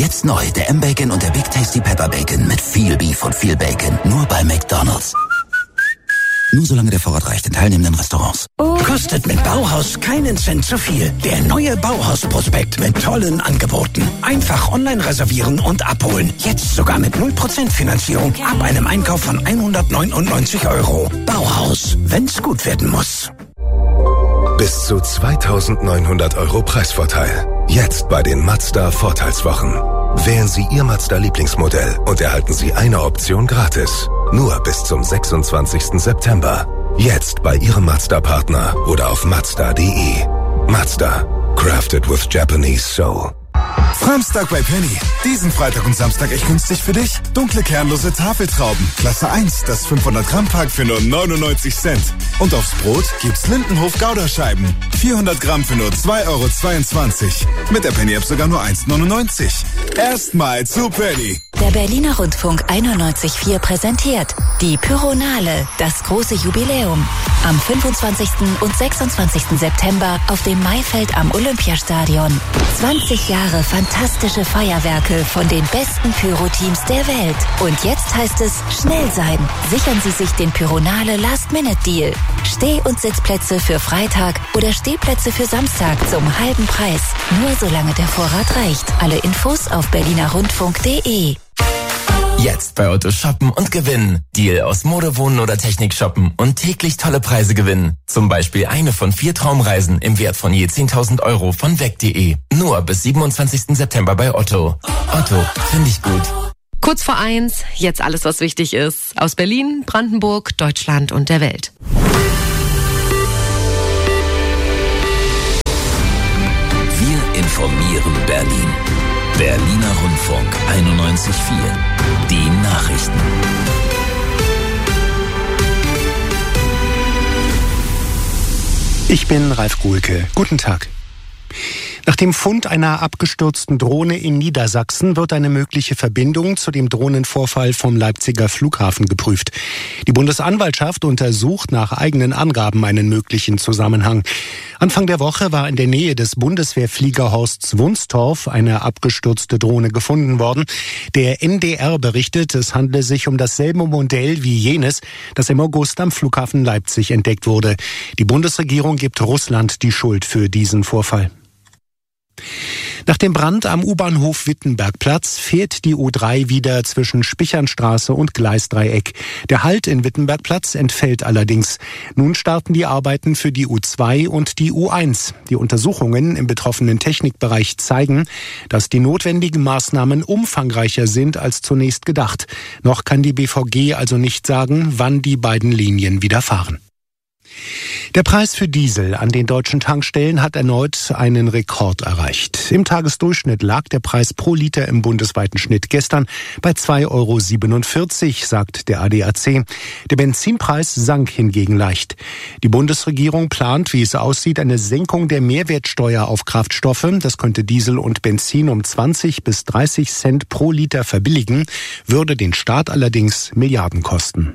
Jetzt neu, der M-Bacon und der Big Tasty Pepper Bacon mit viel Beef und viel Bacon. Nur bei McDonald's. Nur solange der Vorrat reicht in teilnehmenden Restaurants. Kostet mit Bauhaus keinen Cent zu viel. Der neue Bauhaus-Prospekt mit tollen Angeboten. Einfach online reservieren und abholen. Jetzt sogar mit 0% Finanzierung ab einem Einkauf von 199 €. Bauhaus, wenn's gut werden muss. Bis zu 2.900 € Preisvorteil. Jetzt bei den Mazda Vorteilswochen. Wählen Sie Ihr Mazda-Lieblingsmodell und erhalten Sie eine Option gratis. Nur bis zum 26. September. Jetzt bei Ihrem Mazda-Partner oder auf Mazda.de. Mazda. Crafted with Japanese soul. Samstag bei Penny. Diesen Freitag und Samstag echt günstig für dich. Dunkle kernlose Tafeltrauben. Klasse 1, das 500 Gramm Pack für nur 99 Cent. Und aufs Brot gibt's Lindenhof Gouda-Scheiben. 400 Gramm für nur 2,22 €. Mit der Penny-App sogar nur 1,99 €. Erstmal zu Penny. Der Berliner Rundfunk 91.4 präsentiert die Pyronale, das große Jubiläum. Am 25. und 26. September auf dem Maifeld am Olympiastadion. 20 Jahre fantastische Feuerwerke von den besten Pyro-Teams der Welt. Und jetzt heißt es schnell sein. Sichern Sie sich den Pyronale Last-Minute-Deal. Steh- und Sitzplätze für Freitag oder Stehplätze für Samstag zum halben Preis. Nur solange der Vorrat reicht. Alle Infos auf berlinerrundfunk.de. Jetzt bei Otto shoppen und gewinnen. Deal aus Mode, Wohnen oder Technik shoppen und täglich tolle Preise gewinnen. Zum Beispiel eine von 4 Traumreisen im Wert von je 10.000 € von weg.de. Nur bis 27. September bei Otto. Otto, finde ich gut. Kurz vor 1, jetzt alles, was wichtig ist. Aus Berlin, Brandenburg, Deutschland und der Welt. Wir informieren Berlin. Berliner Rundfunk 91.4. Die Nachrichten. Ich bin Ralf Gohlke. Guten Tag. Nach dem Fund einer abgestürzten Drohne in Niedersachsen wird eine mögliche Verbindung zu dem Drohnenvorfall vom Leipziger Flughafen geprüft. Die Bundesanwaltschaft untersucht nach eigenen Angaben einen möglichen Zusammenhang. Anfang der Woche war in der Nähe des Bundeswehrfliegerhorsts Wunstorf eine abgestürzte Drohne gefunden worden. Der NDR berichtet, es handle sich um dasselbe Modell wie jenes, das im August am Flughafen Leipzig entdeckt wurde. Die Bundesregierung gibt Russland die Schuld für diesen Vorfall. Nach dem Brand am U-Bahnhof Wittenbergplatz fährt die U3 wieder zwischen Spichernstraße und Gleisdreieck. Der Halt in Wittenbergplatz entfällt allerdings. Nun starten die Arbeiten für die U2 und die U1. Die Untersuchungen im betroffenen Technikbereich zeigen, dass die notwendigen Maßnahmen umfangreicher sind als zunächst gedacht. Noch kann die BVG also nicht sagen, wann die beiden Linien wieder fahren. Der Preis für Diesel an den deutschen Tankstellen hat erneut einen Rekord erreicht. Im Tagesdurchschnitt lag der Preis pro Liter im bundesweiten Schnitt gestern bei 2,47 €, sagt der ADAC. Der Benzinpreis sank hingegen leicht. Die Bundesregierung plant, wie es aussieht, eine Senkung der Mehrwertsteuer auf Kraftstoffe. Das könnte Diesel und Benzin um 20 bis 30 Cent pro Liter verbilligen, würde den Staat allerdings Milliarden kosten.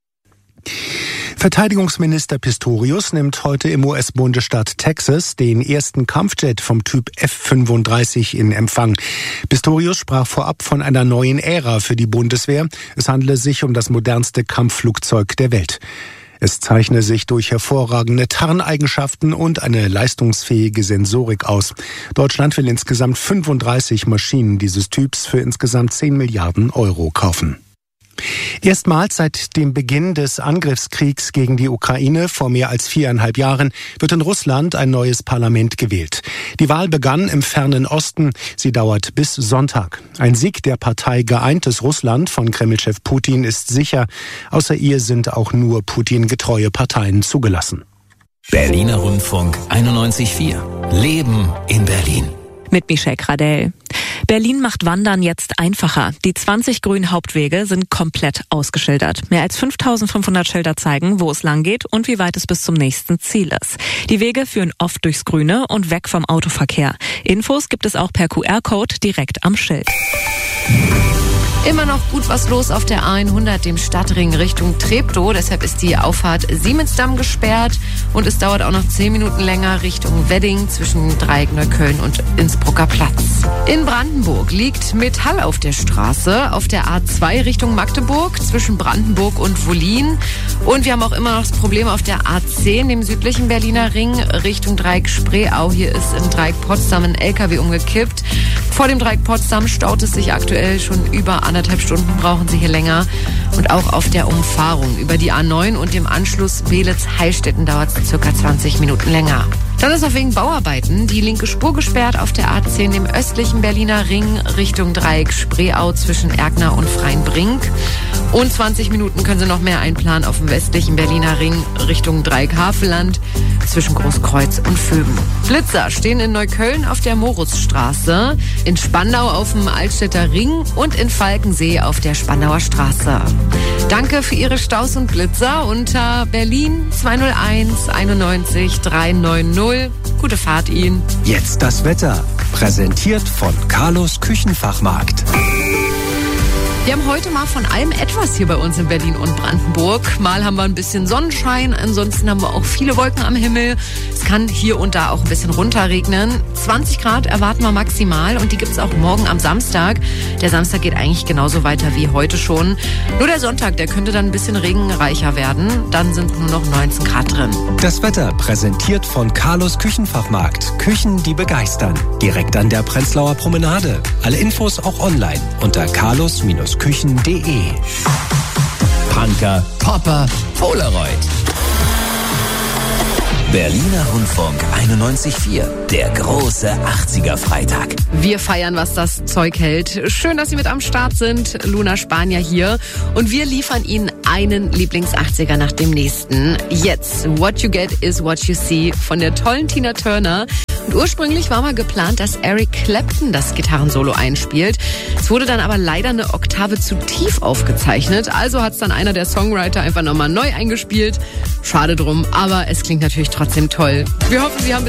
Verteidigungsminister Pistorius nimmt heute im US-Bundesstaat Texas den ersten Kampfjet vom Typ F-35 in Empfang. Pistorius sprach vorab von einer neuen Ära für die Bundeswehr. Es handele sich um das modernste Kampfflugzeug der Welt. Es zeichne sich durch hervorragende Tarneigenschaften und eine leistungsfähige Sensorik aus. Deutschland will insgesamt 35 Maschinen dieses Typs für insgesamt 10 Milliarden € kaufen. Erstmals seit dem Beginn des Angriffskriegs gegen die Ukraine vor mehr als 4,5 Jahren wird in Russland ein neues Parlament gewählt. Die Wahl begann im fernen Osten. Sie dauert bis Sonntag. Ein Sieg der Partei Geeintes Russland von Kremlchef Putin ist sicher. Außer ihr sind auch nur Putin-getreue Parteien zugelassen. Berliner Rundfunk 91.4. Leben in Berlin. Mit Michelle Gradell. Berlin macht Wandern jetzt einfacher. Die 20 grünen Hauptwege sind komplett ausgeschildert. Mehr als 5.500 Schilder zeigen, wo es lang geht und wie weit es bis zum nächsten Ziel ist. Die Wege führen oft durchs Grüne und weg vom Autoverkehr. Infos gibt es auch per QR-Code direkt am Schild. Immer noch gut was los auf der A100, dem Stadtring Richtung Treptow. Deshalb ist die Auffahrt Siemensdamm gesperrt und es dauert auch noch 10 Minuten länger Richtung Wedding zwischen Dreieck Neukölln und Innsbrucker Platz. In Brandenburg liegt Metall auf der Straße, auf der A2 Richtung Magdeburg zwischen Brandenburg und Wollin. Und wir haben auch immer noch das Problem auf der A10, dem südlichen Berliner Ring Richtung Dreieck Spreeau. Hier ist im Dreieck Potsdam ein LKW umgekippt. Vor dem Dreieck Potsdam staut es sich aktuell schon über 1,5 Stunden, brauchen Sie hier länger. Und auch auf der Umfahrung über die A9 und dem Anschluss Beelitz-Heilstätten dauert es ca. 20 Minuten länger. Dann ist noch wegen Bauarbeiten die linke Spur gesperrt auf der A10 im östlichen Berliner Ring Richtung Dreieck Spreeau zwischen Erkner und Freienbrink. Und 20 Minuten können Sie noch mehr einplanen auf dem westlichen Berliner Ring Richtung Dreieck Havelland zwischen Großkreuz und Vöben. Blitzer stehen in Neukölln auf der Morußstraße, in Spandau auf dem Altstädter Ring und in Falkensee auf der Spandauer Straße. Danke für Ihre Staus und Blitzer unter Berlin 201 91 390. Gute Fahrt Ihnen. Jetzt das Wetter. Präsentiert von Carlos Küchenfachmarkt. Wir haben heute mal von allem etwas hier bei uns in Berlin und Brandenburg. Mal haben wir ein bisschen Sonnenschein, ansonsten haben wir auch viele Wolken am Himmel. Es kann hier und da auch ein bisschen runterregnen. 20 Grad erwarten wir maximal und die gibt's auch morgen am Samstag. Der Samstag geht eigentlich genauso weiter wie heute schon. Nur der Sonntag, der könnte dann ein bisschen regenreicher werden. Dann sind nur noch 19 Grad drin. Das Wetter präsentiert von Carlos Küchenfachmarkt. Küchen, die begeistern. Direkt an der Prenzlauer Promenade. Alle Infos auch online unter carlos-küchen.de. Punker, Popper, Polaroid. Berliner Rundfunk 91.4, der große 80er-Freitag. Wir feiern, was das Zeug hält. Schön, dass Sie mit am Start sind. Luna Spanier hier. Und wir liefern Ihnen einen Lieblings-80er nach dem nächsten. Jetzt, What You Get is What You See von der tollen Tina Turner. Und ursprünglich war mal geplant, dass Eric Clapton das Gitarrensolo einspielt. Es wurde dann aber leider eine Oktave zu tief aufgezeichnet. Also hat es dann einer der Songwriter einfach nochmal neu eingespielt. Schade drum, aber es klingt natürlich trotzdem toll. Wir hoffen, Sie haben